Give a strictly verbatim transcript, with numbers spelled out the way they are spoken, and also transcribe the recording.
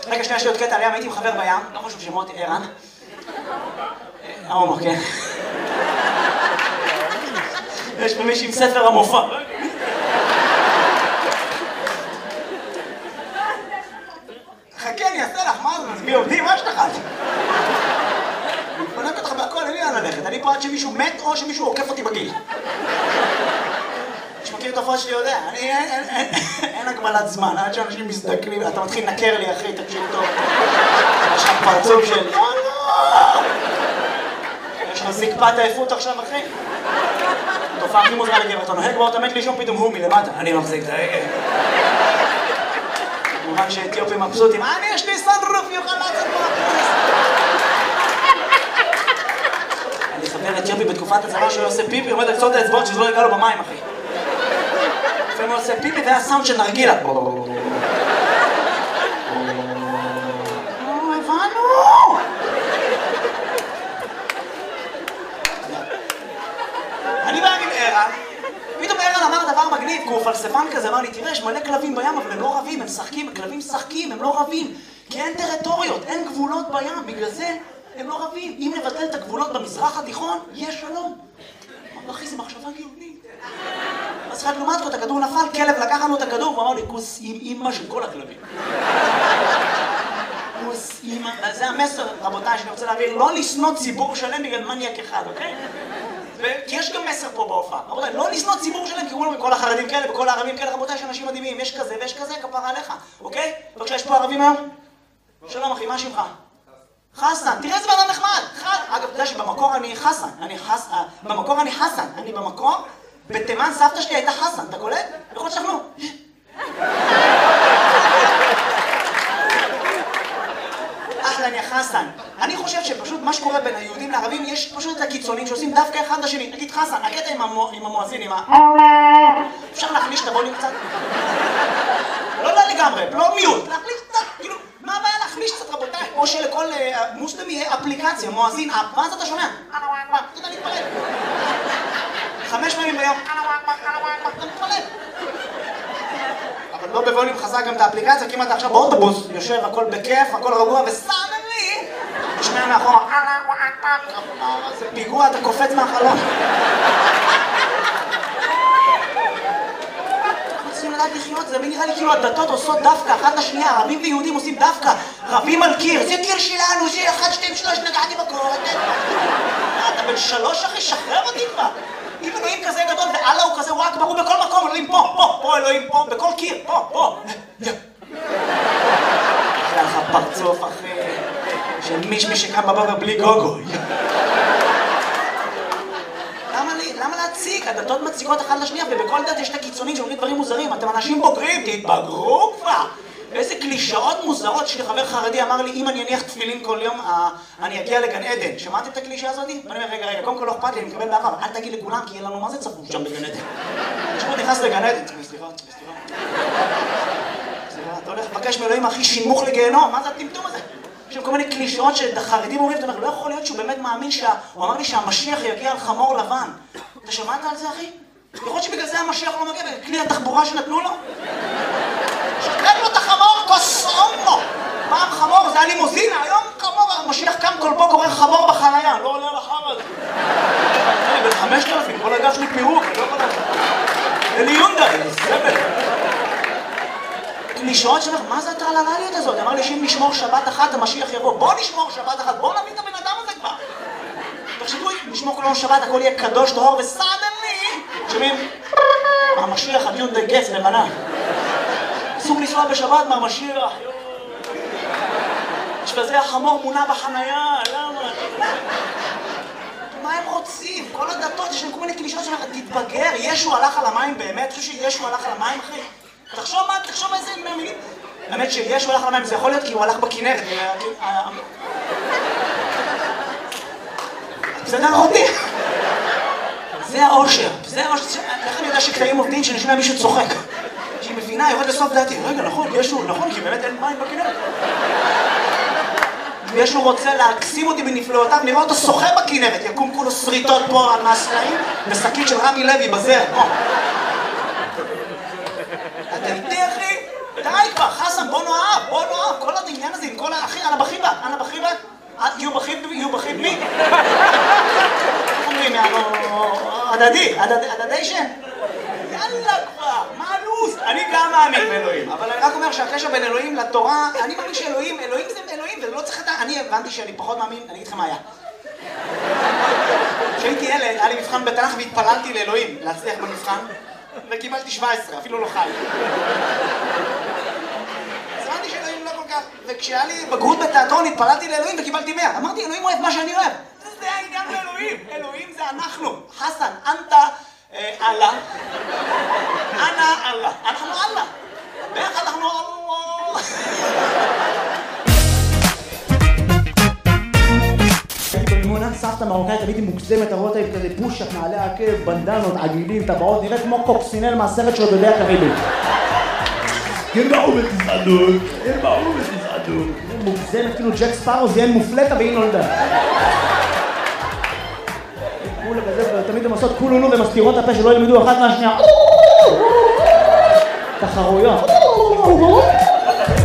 רגע, שנייה, יש לי עוד קטע עליהם, הייתי עם חבר בים, לא חשוב שמות, ערן. הומו, כן. יש פה מישהי עם ספר המופע. חכה, אני אעשה לך, מה זה? מי עובדים? מה שתחת? אני פונק אותך בהכל, אין לי לאן ללכת. אני פה עד שמישהו מת או שמישהו עוקף אותי בגיל. מי שמכיר את ההופעות שלי יודע, אני אין הגבלת זמן, עד שאנשים מזדקנים, אתה מתחיל לנקר לי, אחי, תקשיב טוב. יש לך פרצוף של... יש לך זקפת העייפות עכשיו, אחי? תופעה הכי מוזרה לגבר, אתה נוהג באוטו מת לישון, פתאום הוא מלמטה. אני מחזיק את ההגה. כמובן שאתיופים מבסוטים, אני יש לי סנרוף, יוכל לעצת פה. אני חבר אתיופי בתקופת הצבא שהוא עושה פיפי, עומד על קצות האצבעות שזה לא יגע לו במים, אחי. לפעמים הוא עושה פיפי והיה סאונד של נרגילה. הבנו! אני בא עם ערן, פתאום ערן אמר דבר מגניב, כי הוא פלספן כזה, אמר לי, תראה, יש מלא כלבים בים, אבל הם לא רבים, הם שחקים, כלבים משחקים, הם לא רבים, כי אין טריטוריות, אין גבולות בים, בגלל זה הם לא רבים. אם נבטל את הגבולות במזרח התיכון, יש שלום. אמר, אחי, זו מחשבה גאונית. אז אחד לעומת זאת, הכדור נפל, כלב לקח לנו את הכדור, והוא אמר לי, כוס עם אימא של כל הכלבים. כוס אימא, זה המסר, רבותיי, שאני רוצה להעביר, לא לשנוא ציבור שלם בגלל מניאק אחד, אוקיי? כי יש גם מסר פה בהופעה. רבותיי, לא לשנוא ציבור שלם, כי אומרים כל החרדים כאלה וכל הערבים כאלה, רבותיי, יש אנשים מדהימים, יש כזה ויש כזה, כפרה עליך, אוקיי? בבקשה, יש פה ערבים היום? שלום אחי, מה שמך? חסן, תראה איזה בן נחמד. אגב, אתה יודע שבמקור אני חסן, אני חסן, במקור אני חסן, אני במקור, בתימן סבתא שלי הייתה חסן, אתה קולט? יכול להיות שאנחנו... אחלן יא חסן. אני חושב שפשוט מה שקורה בין היהודים לערבים, יש פשוט את הקיצונים שעושים דווקא אחד לשני. נגיד חסן, הקטע עם המואזין, עם ה... אפשר להחליש את הווליום קצת? לא לא לגמרי, לא מיוט, להחליש קצת, כאילו, מה הבעיה להחליש קצת רבותיי? או שלכל מוסלם יהיה אפליקציה, מואזין, ואז אתה שומע, אתה יודע להתפלל. חמש פעמים ביום, אתה מתפלל. אבל לא בווליום חזק גם את האפליקציה, כי אם אתה עכשיו באוטובוס, יושב, הכל בכיף, הכל רגוע, וסלמי, תשמע מאחורה, זה פיגוע, אתה קופץ מהחלום. אנחנו צריכים לדעת לחיות, זה נראה לי כאילו הדתות עושות דווקא, אחת לשנייה, ערבים ויהודים עושים דווקא, רבים על קיר, זה קיר שלנו, זה אחד, שתיים, שלוש, נגעתי בקור, אתה בן שלוש אחי, שחרר אותי כבר. אם אלוהים כזה גדול ואללה הוא כזה וואק ברור בכל מקום, אלוהים פה, פה, פה אלוהים פה, בכל קיר, פה, פה. אחלה לך פרצוף אחי, של מישמי שקם בבוקר בלי גוגו. למה להציג? הדתות מציגות אחת לשנייה ובכל דת יש את הקיצונים שאומרים דברים מוזרים. אתם אנשים בוגרים, תתבגרו כבר. איזה קלישאות מוזרות. שלי חבר חרדי אמר לי, אם אני אניח תפילין כל יום, אני אגיע לגן עדן. שמעתם את הקלישה הזאת? ואני אומר, רגע, רגע, קודם כל לא אכפת לי, אני מקבל באהבה, אבל אל תגיד לכולם, כי יהיה לנו מה זה צפוף שם בגן עדן. כשהוא נכנס לגן עדן, סליחה, סליחה. סליחה, אתה הולך לבקש מאלוהים הכי שימוך לגיהנום, מה זה הטמטום הזה? יש שם כל מיני קלישאות שהחרדים אומרים, אתה אומר, לא יכול להיות שהוא באמת מאמין שה... הוא אמר לי שהמשיח יגיע על חמור לבן. אתה שמעת על זה, אחי? יכול להיות שבגלל זה המשיח לא מגיע, בכלי התחבורה שנתנו לו? שתראה לו את החמור, כוסום לו! פעם חמור, זה היה לימוזינה, היום חמור, המשיח קם כל פה קורא חמור בחנייה, לא עולה על החמור הזה. אני בן חמשת אלפים, כל הגב שלי פירוק, אני לא יכול לדעת. אלי יונדאי, סבל. קלישאות שלך, מה זה הטרללליות הזאת? אמר לי שאם נשמור שבת אחת, המשיח יבוא. בוא נשמור שבת אחת, בוא נביא את הבן אדם הזה כבר. תחשבו, נשמור כל יום שבת, הכל יהיה קדוש, טהור וסדני. שומעים? המשיח, הדיונדאי גץ, לבנה. אסור לנסוע בשבת מהמשיח. יש בזה החמור מונע בחנייה, למה? מה הם רוצים? כל הדתות, יש להם כל מיני קלישאות שלך, תתבגר, ישו הלך על המים באמת? אתה חושב שישו הלך על המים, אחי? תחשוב מה, תחשוב איזה מילים. האמת שישו הלך על המים, זה יכול להיות כי הוא הלך בכנרת. בסדר אחותי? זה האושר, זה האושר. איך אני יודע שקטעים עובדים שנשמע מישהו צוחק? שהיא מבינה, יורד לסוף דעתי. רגע, נכון, ישו, נכון, כי באמת אין מים בכנרת. וישו רוצה להקסים אותי בנפלאותיו, נראה אותו שוחה בכנרת, יקום כולו שריטות פה על מהסלעים, ושקית של רמי לוי בזר. אתה איתי, אחי? די כבר, חסן, בוא נאהב, בוא נאהב. כל העניין הזה You believe me? איך אומרים, הדדי, הדדיישן? יאללה כבר, מה הלו"ז? אני גם מאמין באלוהים, אבל אני רק אומר שהקשר בין אלוהים לתורה, אני מאמין שאלוהים, אלוהים זה אלוהים, ולא צריך את ה... אני הבנתי שאני פחות מאמין, אני אגיד לכם מה היה. כשהייתי ילד, היה לי מבחן בתנ"ך והתפללתי לאלוהים להצליח במבחן, וקיבלתי שבע עשרה, אפילו לא חי. אז הבנתי שאלוהים לא כל כך, וכשהיה לי בגרות בתיאטרון התפללתי לאלוהים וקיבלתי מאה. אמרתי, אלוהים אוהב מה שאני אוהב. זה העניין באלוהים, אלוהים זה אנחנו. חסן, אנטה, אללה. אנא אללה. אנחנו אללה. ביחד אנחנו אללה. הייתי במימונה, סבתא מרוקאית, הייתי מוגזמת, אתה רואה אותה עם כזה פושט, נעלי עקב, בנדנות, עגילים, טבעות, נראית כמו קוקסינל מהסרט של עודדי הקריבית. ירבעו בתזעדות, ירבעו בתזעדות. מוגזמת, כאילו ג'ק ספארו זיין מופלטה והיא נולדה. כולה כזה, תמיד הם עושות כולונו ומסתירות הפה שלא ילמדו אחת מהשנייה. תחרויות.